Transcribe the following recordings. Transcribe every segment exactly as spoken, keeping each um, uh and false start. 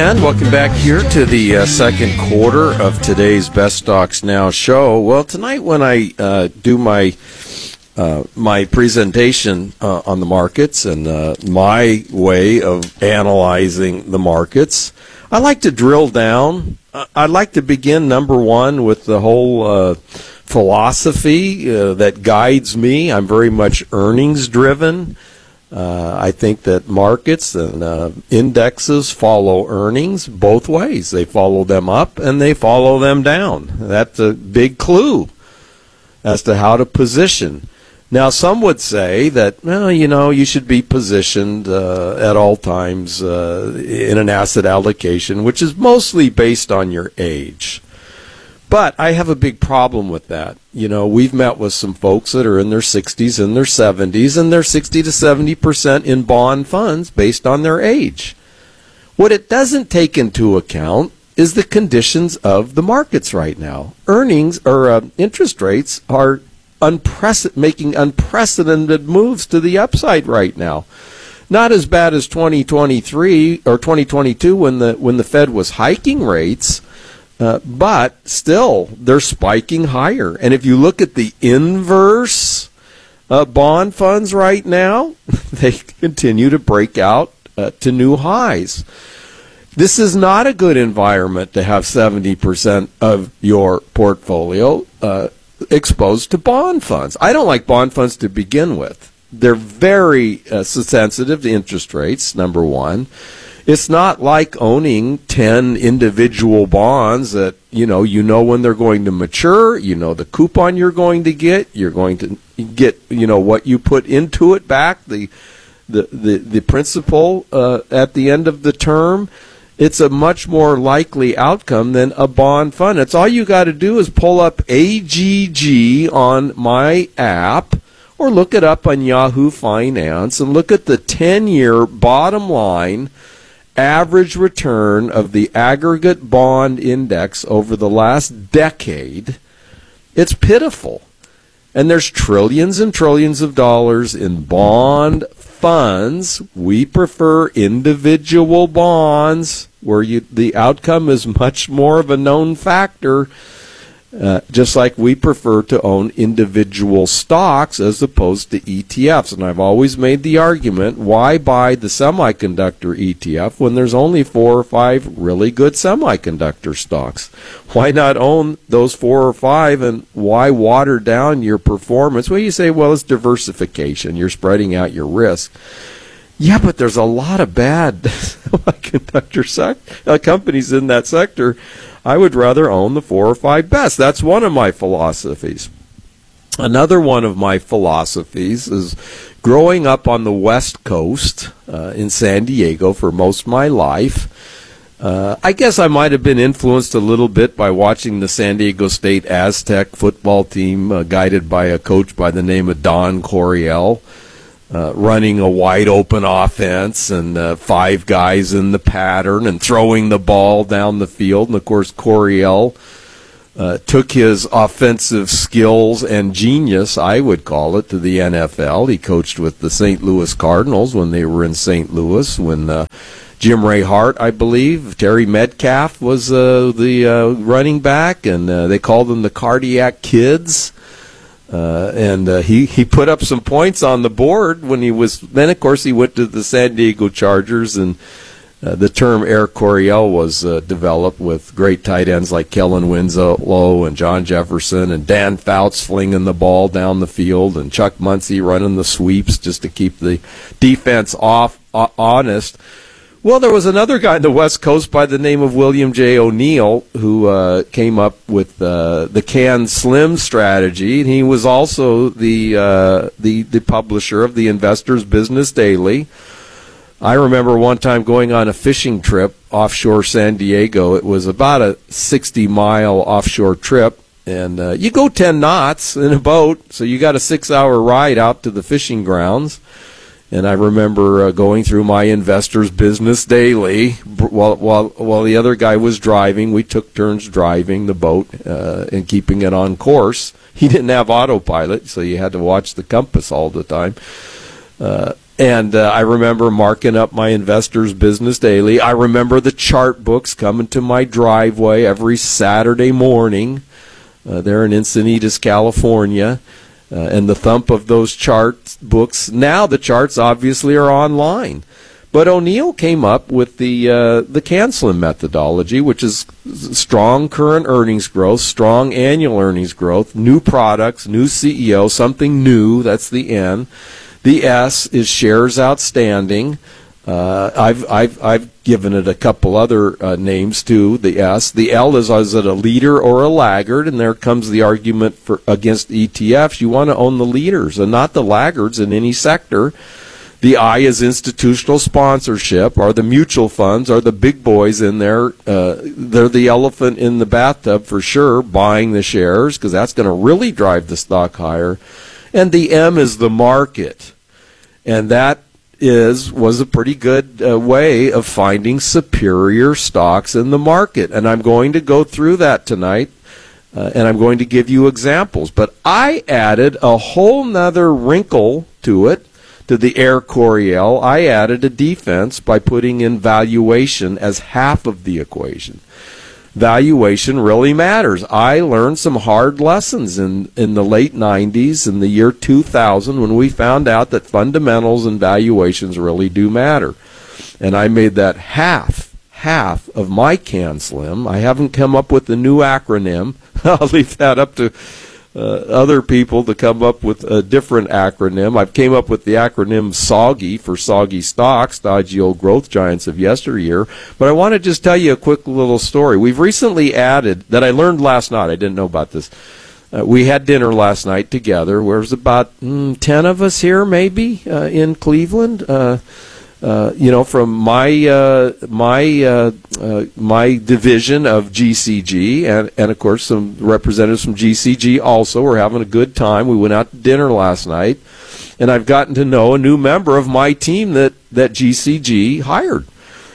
again. Welcome back here to the uh, second quarter of today's Best Stocks Now show. Well, tonight when I uh, do my uh, my presentation uh, on the markets and uh, my way of analyzing the markets, I like to drill down. I'd like to begin, number one, with the whole uh, philosophy uh, that guides me. I'm very much earnings-driven. Uh, I think that markets and uh, indexes follow earnings both ways. They follow them up and they follow them down. That's a big clue as to how to position. Now, some would say that, well, you know, you should be positioned uh, at all times uh, in an asset allocation, which is mostly based on your age. But I have a big problem with that. You know, we've met with some folks that are in their sixties and their seventies, and they're sixty to seventy percent in bond funds based on their age. What it doesn't take into account is the conditions of the markets right now. Earnings or uh, interest rates are unprecedented, making unprecedented moves to the upside right now. Not as bad as twenty twenty-three or twenty twenty-two when the when the Fed was hiking rates. Uh, but still, they're spiking higher. And if you look at the inverse uh, bond funds right now, they continue to break out uh, to new highs. This is not a good environment to have seventy percent of your portfolio uh, exposed to bond funds. I don't like bond funds to begin with. They're very uh, sensitive to interest rates, number one. It's not like owning ten individual bonds that, you know, you know when they're going to mature, you know the coupon you're going to get, you're going to get, you know, what you put into it back, the the, the, the principal uh, at the end of the term. It's a much more likely outcome than a bond fund. It's all you got to do is pull up A G G on my app or look it up on Yahoo Finance and look at the ten-year bottom line average return of the aggregate bond index over the last decade. It's pitiful. And there's trillions and trillions of dollars in bond funds. We prefer individual bonds where you, the outcome is much more of a known factor, uh, just like we prefer to own individual stocks as opposed to E T Fs. And I've always made the argument, why buy the semiconductor E T F when there's only four or five really good semiconductor stocks? Why not own those four or five, and why water down your performance? Well, you say, well, it's diversification. You're spreading out your risk. Yeah, but there's a lot of bad semiconductor sec- uh, companies in that sector. I would rather own the four or five best. That's one of my philosophies. Another one of my philosophies is growing up on the West Coast uh, in San Diego for most of my life. Uh, I guess I might have been influenced a little bit by watching the San Diego State Aztec football team uh, guided by a coach by the name of Don Coryell. Uh, running a wide-open offense and uh, five guys in the pattern and throwing the ball down the field. And, of course, Coryell uh, took his offensive skills and genius, I would call it, to the N F L. He coached with the Saint Louis Cardinals when they were in Saint Louis, when uh, Jim Ray Hart, I believe, Terry Metcalf was uh, the uh, running back, and uh, they called them the Cardiac Kids. Uh, and uh, he, he put up some points on the board when he was, then of course he went to the San Diego Chargers, and uh, the term Air Coryell was uh, developed with great tight ends like Kellen Winslow and John Jefferson and Dan Fouts flinging the ball down the field and Chuck Muncie running the sweeps just to keep the defense off uh, honest. Well, there was another guy on the West Coast by the name of William J. O'Neill who uh, came up with uh, the Can Slim strategy, and he was also the, uh, the the publisher of the Investor's Business Daily. I remember one time going on a fishing trip offshore San Diego. It was about a sixty-mile offshore trip, and uh, you go ten knots in a boat, so you got a six-hour ride out to the fishing grounds. And I remember uh, going through my Investor's Business Daily while while while the other guy was driving. We took turns driving the boat uh, and keeping it on course. He didn't have autopilot, so you had to watch the compass all the time. Uh, And uh, I remember marking up my Investors Business Daily. I remember the chart books coming to my driveway every Saturday morning uh, there in Encinitas, California, uh, and the thump of those chart books. Now the charts obviously are online. But O'Neill came up with the uh, the CanSlim methodology, which is strong current earnings growth, strong annual earnings growth, new products, new C E O, something new, that's the N. The S is shares outstanding. Uh, I've I've I've given it a couple other uh, names too. The S. The L is is it a leader or a laggard? And there comes the argument for against E T Fs. You want to own the leaders and not the laggards in any sector. The I is institutional sponsorship. Are the mutual funds? Are the big boys in there? Uh, they're the elephant in the bathtub for sure. Buying the shares because that's going to really drive the stock higher. And the M is the market. And that is was a pretty good uh, way of finding superior stocks in the market. And I'm going to go through that tonight, uh, and I'm going to give you examples. But I added a whole nother wrinkle to it, to the Air Coryell. I added a defense by putting in valuation as half of the equation. Valuation really matters. I learned some hard lessons in, in the late nineties, in the year two thousand, when we found out that fundamentals and valuations really do matter. And I made that half, half of my CanSlim. I haven't come up with a new acronym. I'll leave that up to uh, other people to come up with a different acronym. I've came up with the acronym SOGGY for soggy stocks, stodgy old growth giants of yesteryear. But I want to just tell you a quick little story. We've recently added, that I learned last night, I didn't know about this. Uh, we had dinner last night together. There's about mm, ten of us here, maybe, uh, in Cleveland. Uh, uh, you know, from my uh, my uh, uh, my division of G C G, and and of course some representatives from G C G also. We're having a good time. We went out to dinner last night, and I've gotten to know a new member of my team that that G C G hired.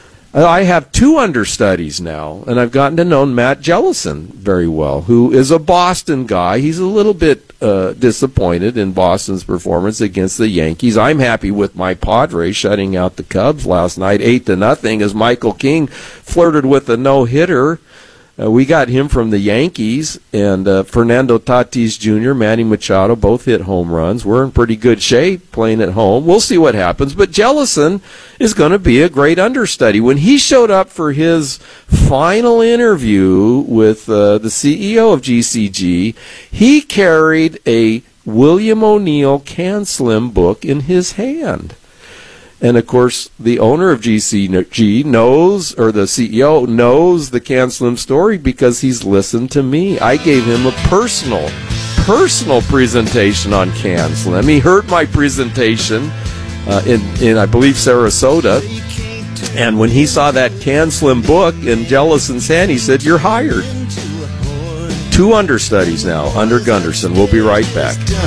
I have two understudies now, and I've gotten to know Matt Jellison very well, who is a Boston guy. He's a little bit uh, disappointed in Boston's performance against the Yankees. I'm happy with my Padres shutting out the Cubs last night, eight to nothing, as Michael King flirted with a no-hitter. Uh, we got him from the Yankees, and uh, Fernando Tatis Junior, Manny Machado, both hit home runs. We're in pretty good shape playing at home. We'll see what happens, but Jellison is going to be a great understudy. When he showed up for his final interview with uh, the C E O of G C G, he carried a William O'Neill CanSlim book in his hand. And, of course, the owner of G C G knows, or the C E O knows the CanSlim story because he's listened to me. I gave him a personal, personal presentation on CanSlim. He heard my presentation uh, in, in, I believe, Sarasota. And when he saw that CanSlim book in Jellison's hand, he said, "You're hired." Two understudies now under Gunderson. We'll be right back.